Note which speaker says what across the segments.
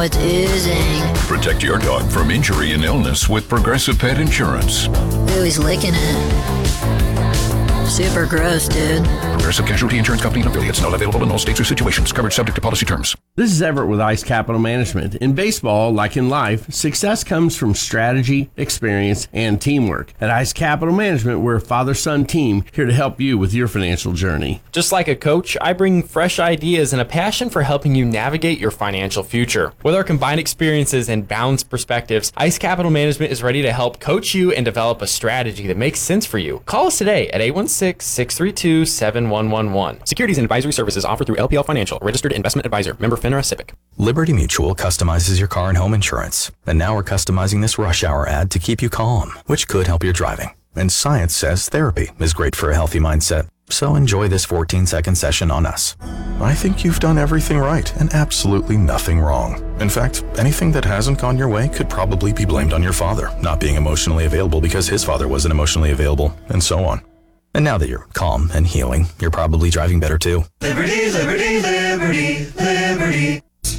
Speaker 1: it's oozing.
Speaker 2: Protect your dog from injury and illness with Progressive Pet Insurance.
Speaker 1: Ooh, he's licking it. Super gross, dude.
Speaker 2: Progressive Casualty Insurance Company and affiliates. Not available in all states or situations. Coverage subject to policy terms.
Speaker 3: This is Everett with Ice Capital Management. In baseball, like in life, success comes from strategy, experience, and teamwork. At Ice Capital Management, we're a father-son team here to help you with your financial journey.
Speaker 4: Just like a coach, I bring fresh ideas and a passion for helping you navigate your financial future. With our combined experiences and balanced perspectives, Ice Capital Management is ready to help coach you and develop a strategy that makes sense for you. Call us today at 816-632-7111. Securities and advisory services offered through LPL Financial, registered investment advisor, member FINRA SIPC.
Speaker 5: Liberty Mutual customizes your car and home insurance. And now we're customizing this rush hour ad to keep you calm, which could help your driving. And science says therapy is great for a healthy mindset. So enjoy this 14-second session on us. I think you've done everything right and absolutely nothing wrong. In fact, anything that hasn't gone your way could probably be blamed on your father not being emotionally available because his father wasn't emotionally available, and so on. And now that you're calm and healing, you're probably driving better too.
Speaker 6: Liberty, liberty, liberty, liberty.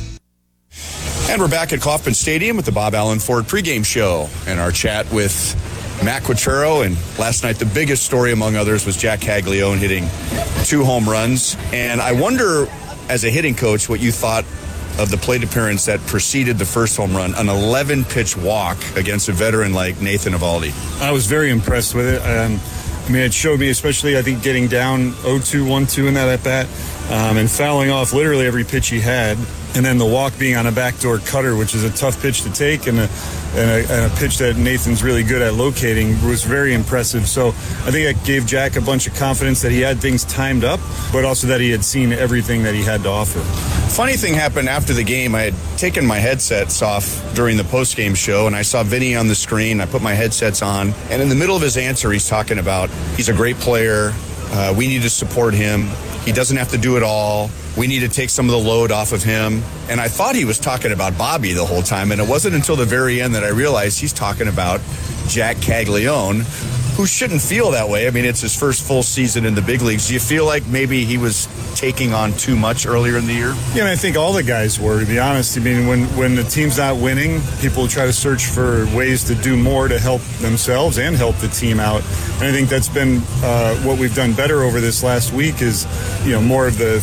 Speaker 6: And we're back at Kauffman Stadium with the Bob Allen Ford pregame show and our chat with Matt Quatraro. And last night, the biggest story among others was Jack Caglione hitting 2 home runs. And I wonder, as a hitting coach, what you thought of the plate appearance that preceded the first home run, an 11-pitch walk against a veteran like Nathan Eovaldi.
Speaker 7: I was very impressed with it. It showed me, especially, I think, getting down 0-2, 1-2 in that at-bat and fouling off literally every pitch he had. And then the walk being on a backdoor cutter, which is a tough pitch to take, and a pitch that Nathan's really good at locating, was very impressive. So I think it gave Jack a bunch of confidence that he had things timed up, but also that he had seen everything that he had to offer.
Speaker 6: Funny thing happened after the game. I had taken my headsets off during the postgame show, and I saw Vinny on the screen. I put my headsets on, and in the middle of his answer, he's talking about he's a great player. We need to support him. He doesn't have to do it all. We need to take some of the load off of him. And I thought he was talking about Bobby the whole time, and it wasn't until the very end that I realized he's talking about Jack Caglione, who shouldn't feel that way. I mean, it's his first full season in the big leagues. Do you feel like maybe he was taking on too much earlier in the year?
Speaker 7: Yeah, and I think all the guys were, to be honest. I mean, when the team's not winning, people try to search for ways to do more to help themselves and help the team out. And I think that's been what we've done better over this last week is, more of the